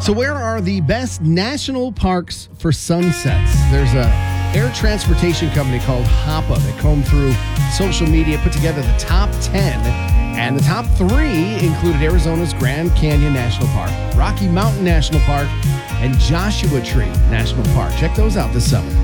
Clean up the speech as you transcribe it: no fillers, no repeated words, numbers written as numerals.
So where are the best national parks for sunsets? There's a air transportation company called Hopa that combed through social media, put together the top 10, and the top 3 included Arizona's Grand Canyon National Park, Rocky Mountain National Park, and Joshua Tree National Park. Check those out this summer.